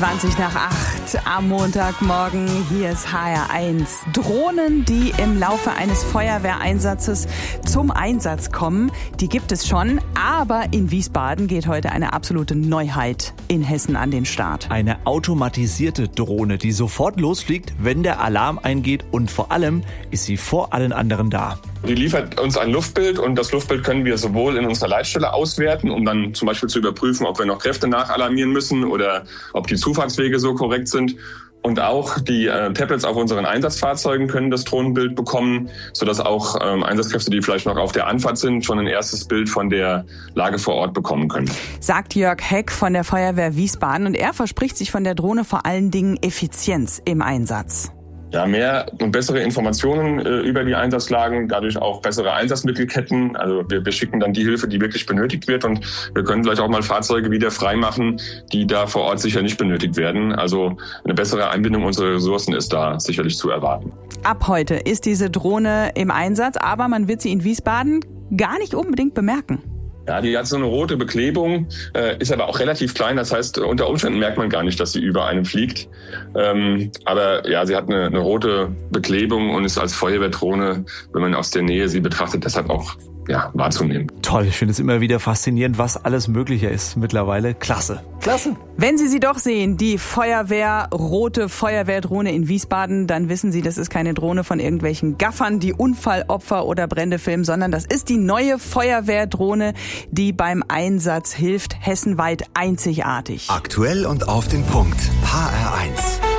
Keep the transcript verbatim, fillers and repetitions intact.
zwanzig nach acht am Montagmorgen. Hier ist H R eins. Drohnen, die im Laufe eines Feuerwehreinsatzes zum Einsatz kommen, die gibt es schon. Aber in Wiesbaden geht heute eine absolute Neuheit in Hessen an den Start. Eine automatisierte Drohne, die sofort losfliegt, wenn der Alarm eingeht, und vor allem ist sie vor allen anderen da. Die liefert uns ein Luftbild und das Luftbild können wir sowohl in unserer Leitstelle auswerten, um dann zum Beispiel zu überprüfen, ob wir noch Kräfte nachalarmieren müssen oder ob die Zufahrtswege so korrekt sind. Und auch die äh, Tablets auf unseren Einsatzfahrzeugen können das Drohnenbild bekommen, sodass auch ähm, Einsatzkräfte, die vielleicht noch auf der Anfahrt sind, schon ein erstes Bild von der Lage vor Ort bekommen können. Sagt Jörg Heck von der Feuerwehr Wiesbaden, und er verspricht sich von der Drohne vor allen Dingen Effizienz im Einsatz. Ja, mehr und bessere Informationen äh, über die Einsatzlagen, dadurch auch bessere Einsatzmittelketten. Also wir beschicken dann die Hilfe, die wirklich benötigt wird, und wir können vielleicht auch mal Fahrzeuge wieder freimachen, die da vor Ort sicher nicht benötigt werden. Also eine bessere Einbindung unserer Ressourcen ist da sicherlich zu erwarten. Ab heute ist diese Drohne im Einsatz, aber man wird sie in Wiesbaden gar nicht unbedingt bemerken. Ja, die hat so eine rote Beklebung, äh, ist aber auch relativ klein. Das heißt, unter Umständen merkt man gar nicht, dass sie über einem fliegt. Ähm, aber ja, sie hat eine, eine rote Beklebung und ist als Feuerwehrdrohne, wenn man aus der Nähe sie betrachtet, deshalb auch ja, wahrzunehmen. Toll, ich finde es immer wieder faszinierend, was alles möglicher ist mittlerweile. Klasse. Klasse. Wenn Sie sie doch sehen, die Feuerwehr, rote Feuerwehrdrohne in Wiesbaden, dann wissen Sie, das ist keine Drohne von irgendwelchen Gaffern, die Unfallopfer oder Brände filmen, sondern das ist die neue Feuerwehrdrohne, die beim Einsatz hilft, hessenweit einzigartig. Aktuell und auf den Punkt. H R eins.